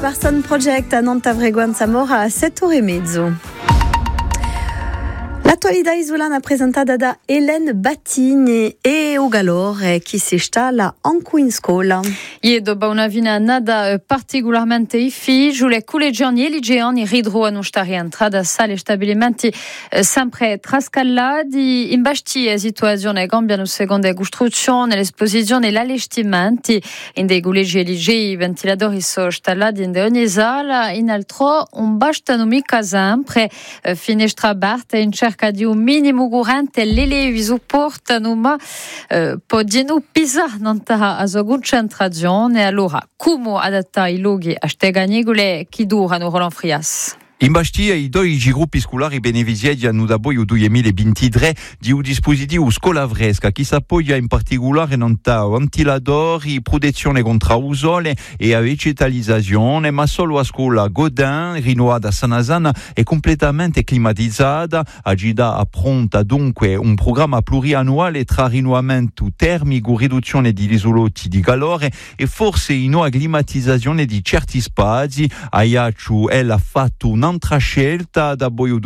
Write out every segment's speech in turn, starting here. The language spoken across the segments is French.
Person Project a Nantavreguan Zamora a 7h30. L'attualità isolana presentata da Hélène Battini e Ugalore che si installa anche in scuola. E dopo una vina nada particolarmente difficile, le collegiani e liceani ridrono stare entrata sale stabilimenti sempre trascallati, in bastie situazione cambiano secondo la costruzione, l'esposizione e l'allestimenti, in dei collegi e licei ventilatori sono installati in ogni sala, in altro un bastano mica sempre, finestra aperte in cerca di un minimo corrente, l'elevi supportano ma podiano pisare nella sua concentrazione. Allora, come adattare i luoghi a queste ganigole che durano Roland Frias? In Bastia, i 12 gruppi scolari beneficiano da poi il 2023 di un dispositivo scolavresca che si appoggia in particolare non a ventilatori, protezione contro il sole e a vegetalizzazione, ma solo a scuola Godin, rinnovata a Sanasana, è completamente climatizzata. Agida appronta dunque un programma pluriannuale tra rinnovamento termico, riduzione di isolotti di calore e forse in nuova climatizzazione di certi spazi. Aiacciu ha fatto un'altra scelta da poi il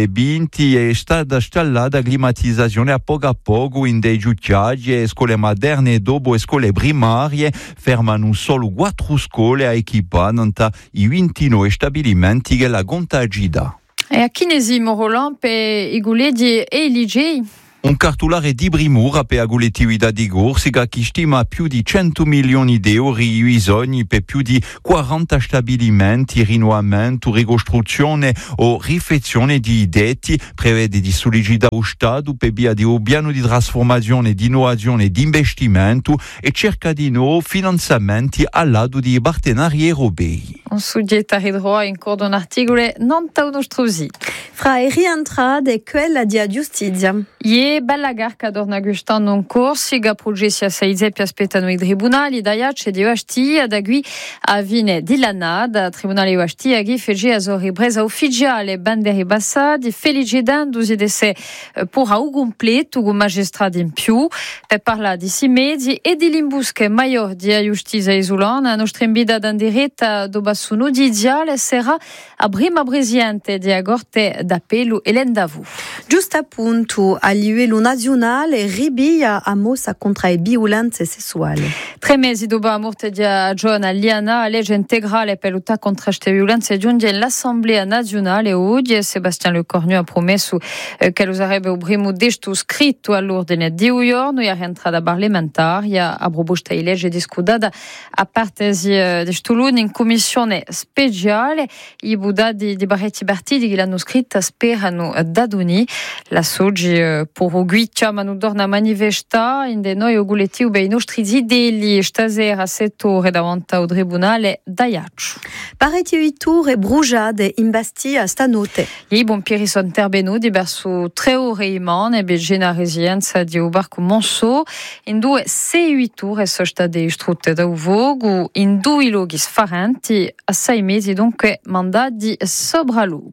2020 è stata installata climatizzazione a poco in dei giudici e scuole moderne dopo scuole primarie fermano solo 4 scuole a equipare i 29 stabilimenti che la contagida. E a chinesimo Roland per i guledi e i licei? Un cartolare di Brimura per la collettività di Corsica che stima più di 100 milioni di euro i bisogni per più di 40 stabilimenti, rinnovamento, ricostruzione o rifezione di detti, prevede di sollecitare lo Stato per via di un piano di trasformazione, di innovazione e di investimento e cerca di nuovi finanziamenti al lato di partenari europei. Un soggetto ridroa in cordo un articolo non tauno strusi. Fra e rientrata e quella di giustizia. E bella garca d'orna gustando un Corsica, processi a 6 aspettano i tribunali da Iacce di Ostia, da qui a Vine di Lanada, tribunale Ostia che fece a ripresa ufficiale bande ribassati, felicitando si desse per un completo con magistrati in più, per parlare di si mezzi e di l'imbusche maggiore di giustizia isolana, nostra invita in diretta dopo su nudiziale sarà a prima presidente di Corte d'Appello Hélène Davou. Giusto appunto a livello nazionale ribia a mossa contro le violenze sessuali. 3 mesi dopo la morte di Giovanna Liana, la legge integrale per lottare contro queste violenze giunge all'Assemblea nazionale oggi. Sébastien Lecornu ha promesso che lo sarebbe il primo testo scritto all'ordine di un giorno e a rientrata parlamentaria. A proposta di legge discutata a parte di questo lunedì in commissione speciale. I budati di Barretti partiti che l'hanno scritta sperano da doni. La Soggi per Guiccia ma non torna a manifestare in de noi oguletti bei nostri idei stasera a 7 ore davanti al tribunale d'Aiaccio. Parecchie vitture bruciate in Bastia stanotte. I pompieri sono intervenuti verso 3 ore in mano e begena residenza di Ubarco Monceau. In 6 vitture sono state distrutte da un vogo in 2 luoghi differenti a 6 mesi dunque mandati sopralluogo.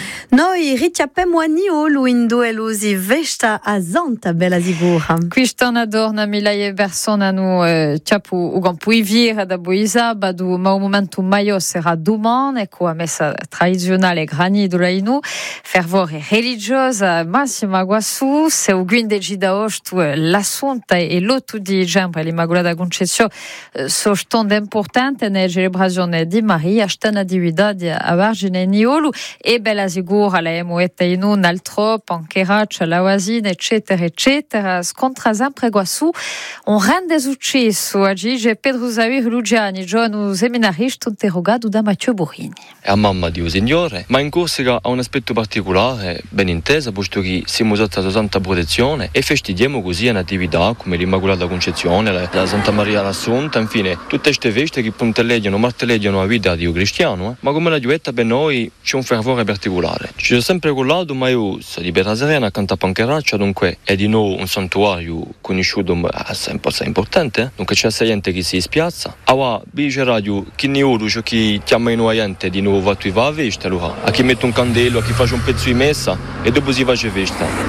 Noi richiappiamo a Niolo in 2 lusi vesta a Zanta bella sicura. Quest'anno adorna migliaia di persone hanno ciapu o campo ivire da Boisabado, ma un momento maior sarà domani con la messa tradizionale granidola inu, fervore religiosa massima guasu, se o guindeги da ostu l'assunta e l'otto di dicembre l'Immacolata Concezione sono stonde importante nella celebrazione di Maria, stana dividati a Vergine Niolo e bella sicura la emoetta inu naltro pancheraccia la wasina eccetera eccetera scontra sempre guasu un rende successo oggi Pedro Zavir Lugiani giovane seminarista interrogato da Matteo Borini. È a mamma di un signore, ma in Corsica ha un aspetto particolare, ben intesa, posto che siamo usati la Santa Protezione e festeggiamo così un'attività come l'Immacolata Concezione, la Santa Maria l'Assunta, infine tutte queste feste che puntelleggiano, martelleggiano la vita di un cristiano, ma come la giuetta per noi c'è un fervore particolare. Ci sono sempre collato, ma io sono di Berra Serena, accanto a Pancheraccia, dunque è di nuovo un santuario conosciuto assai importante, dunque c'è gente che si spiazza. Ora, bice radio, chi ne oro, c'è chi chiama in gente di nuovo va a vista, a chi mette un candello, a chi fa un pezzo di messa e dopo si fa festa. Ma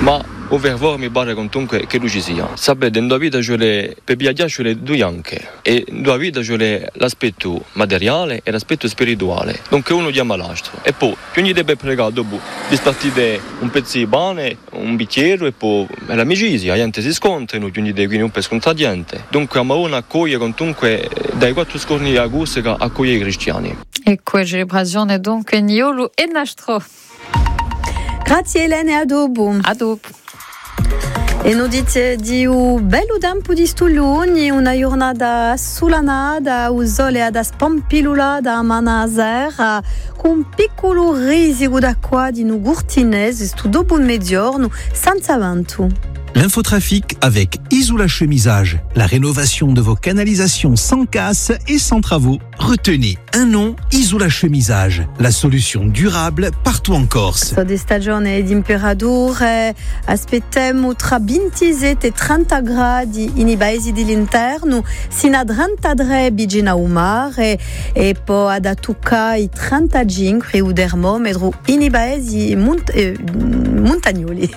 o vervor mi pare comunque che lui ci sia. Sapete, in tua vita c'è per viaggiare due anche, e in tua vita c'è l'aspetto materiale e l'aspetto spirituale, dunque uno chiama l'altro, e poi ogni deve pregare dopo di spartire un pezzo di pane, un bicchiere, e poi l'amicizia, la gente si scontra, ogni deve quindi un po' scontra gente, dunque Amaona accoglie comunque dai 4 scorni di agosto che accoglie i cristiani. E quella celebrazione dunque Niolu e Nastro. Grazie Elena e a dopo. A dopo. E noi di un bello tempo di stuluni, una giornata assolanata, un sole ad spampilulata a Manasera, con un piccolo risico d'acqua di un gurtinese, sto dopo un mezzogiorno, senza vento. L'infotrafic avec Isola Chemisage. La rénovation de vos canalisations sans casse et sans travaux. Retenez un nom, Isola Chemisage. La solution durable partout en Corse. So di stagione di temperature, aspettiamo tra 27 e 30 gradi in paesi dell'interno, sino a 33 vicino al mare e poi ad tocca i 35 il termometro in paesi montagnoli.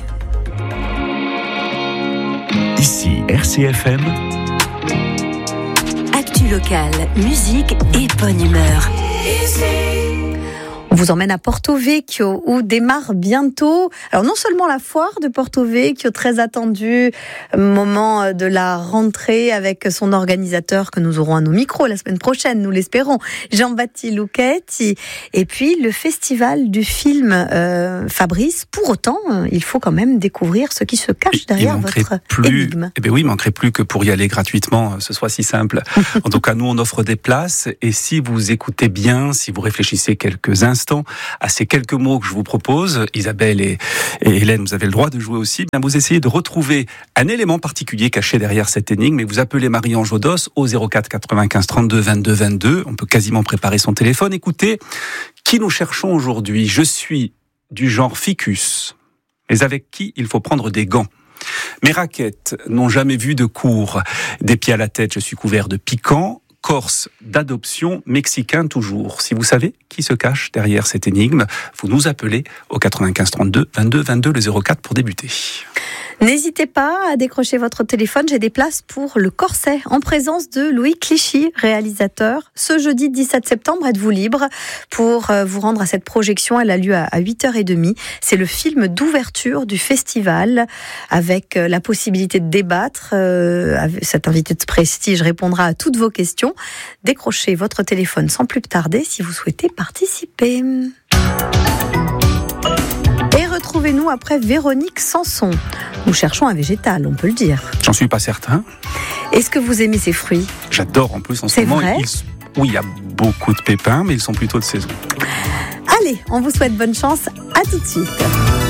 Ici RCFM. Actu locale, musique et bonne humeur. On vous emmène à Porto Vecchio où démarre bientôt, alors non seulement la foire de Porto Vecchio, très attendue, moment de la rentrée avec son organisateur que nous aurons à nos micros la semaine prochaine, nous l'espérons, Jean-Baptiste Lucchetti, et puis le festival du film Fabrice. Pour autant, il faut quand même découvrir ce qui se cache derrière votre énigme. Eh bien oui, il manquerait plus que pour y aller gratuitement, ce soit si simple. En tout cas, nous on offre des places, et si vous écoutez bien, si vous réfléchissez quelques instants à ces quelques mots que je vous propose, Isabelle et Hélène, vous avez le droit de jouer aussi, bien vous essayez de retrouver un élément particulier caché derrière cette énigme, et vous appelez Marie-Ange Odos au 04 95 32 22 22, on peut quasiment préparer son téléphone. Écoutez, qui nous cherchons aujourd'hui? Je suis du genre ficus, mais avec qui il faut prendre des gants. Mes raquettes n'ont jamais vu de cours. Des pieds à la tête, je suis couvert de piquants. Corse d'adoption, mexicain toujours. Si vous savez qui se cache derrière cette énigme, vous nous appelez au 95 32 22 22, le 04 pour débuter. N'hésitez pas à décrocher votre téléphone, j'ai des places pour le Corset en présence de Louis Clichy, réalisateur. Ce jeudi 17 septembre, êtes-vous libre pour vous rendre à cette projection? Elle a lieu à 8h30. C'est le film d'ouverture du festival avec la possibilité de débattre. Cet invité de prestige répondra à toutes vos questions. Décrochez votre téléphone sans plus tarder si vous souhaitez participer. Et retrouvez-nous après Véronique Sanson. Nous cherchons un végétal, on peut le dire. J'en suis pas certain. Est-ce que vous aimez ces fruits? J'adore en plus en ce C'est moment. vrai? Oui, il y a beaucoup de pépins, mais ils sont plutôt de saison. Allez, on vous souhaite bonne chance. À tout de suite.